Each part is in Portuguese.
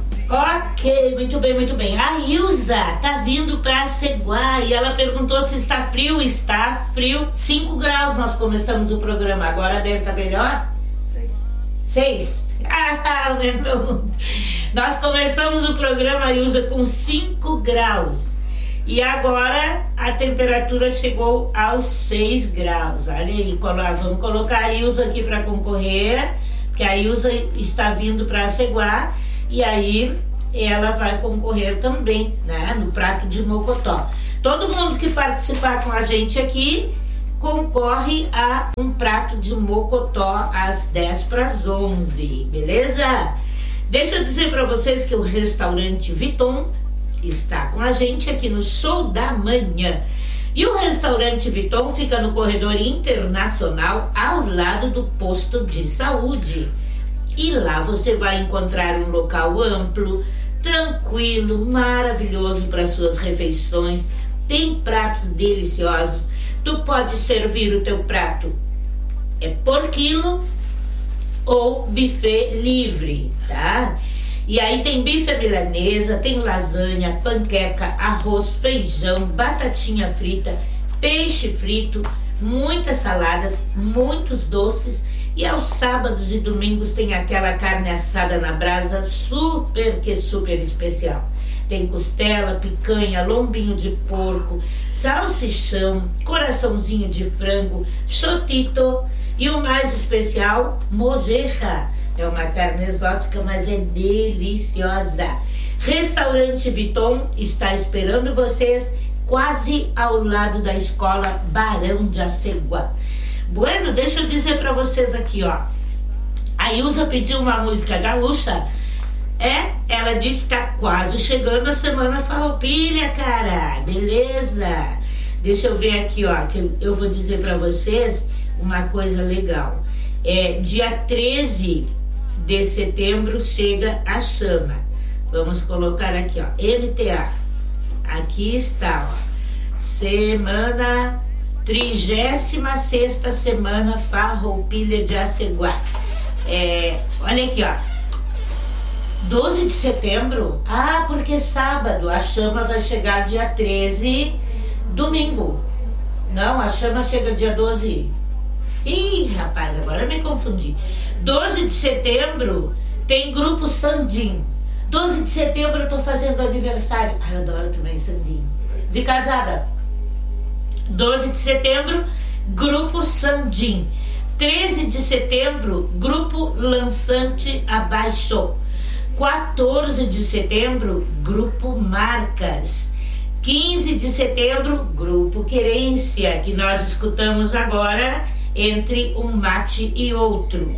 Ok, muito bem, muito bem. A Ilza tá vindo para Aceguá e ela perguntou se está frio. Está frio, 5 graus. Nós começamos o programa, agora deve estar melhor? 6. Aumentou muito. Nós começamos o programa, Ilza, com 5 graus. E agora a temperatura chegou aos 6 graus. Olha aí, vamos colocar a Ilza aqui para concorrer, porque a Ilza está vindo para Aceguá. E aí ela vai concorrer também, né, no prato de mocotó. Todo mundo que participar com a gente aqui concorre a um prato de mocotó às 10 para as 11, beleza? Deixa eu dizer para vocês que o restaurante Viton está com a gente aqui no Show da Manhã. E o restaurante Viton fica no corredor internacional ao lado do posto de saúde. E lá você vai encontrar um local amplo, tranquilo, maravilhoso para suas refeições. Tem pratos deliciosos. Tu pode servir o teu prato por quilo ou buffet livre, tá? E aí tem bife à milanesa, tem lasanha, panqueca, arroz, feijão, batatinha frita, peixe frito, muitas saladas, muitos doces. E aos sábados e domingos tem aquela carne assada na brasa super especial. Tem costela, picanha, lombinho de porco, salsichão, coraçãozinho de frango, chotito e o mais especial, mojeja. É uma carne exótica, mas é deliciosa. Restaurante Viton está esperando vocês quase ao lado da escola Barão de Aceguá. Bueno, deixa eu dizer pra vocês aqui, ó. A Ilza pediu uma música gaúcha. Ela disse que tá quase chegando a Semana Farroupilha, cara. Beleza? Deixa eu ver aqui, ó, que eu vou dizer pra vocês uma coisa legal. Dia 13 de setembro chega a chama. Vamos colocar aqui, ó, MTA. Aqui está, ó. 36ª Semana Farroupilha de Aceguá. Olha aqui, ó. 12 de setembro. Porque é sábado. A chama vai chegar dia 13, domingo. Não, a chama chega dia 12. Ih, rapaz, agora eu me confundi. 12 de setembro tem grupo Sandim. 12 de setembro eu tô fazendo aniversário. Eu adoro também Sandim. De casada. 12 de setembro, Grupo Sandim. 13 de setembro, Grupo Lançante Abaixo. 14 de setembro, Grupo Marcas. 15 de setembro, Grupo Querência, que nós escutamos agora entre um mate e outro.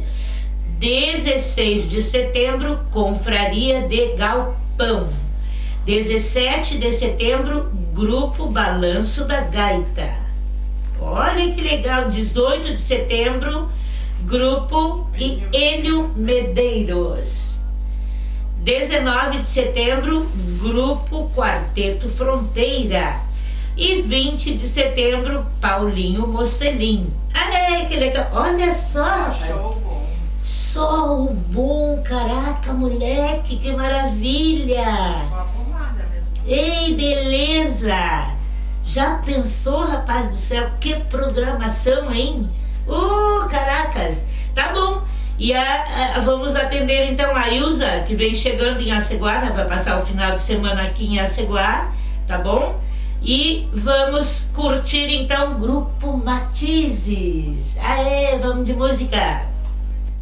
16 de setembro, Confraria de Galpão. 17 de setembro, Grupo Balanço da Gaita. Olha que legal. 18 de setembro, Grupo Enio Medeiros. 19 de setembro, Grupo Quarteto Fronteira. E 20 de setembro, Paulinho Mocelin. Que legal. Olha só, rapaz. Show bom. Caraca, moleque, que maravilha. Ei, beleza! Já pensou, rapaz do céu? Que programação, hein? Caracas! Tá bom. E vamos atender então a Ilza, que vem chegando em Aceguá, né? Vai passar o final de semana aqui em Aceguá, tá bom? E vamos curtir então o Grupo Matizes. Vamos de música!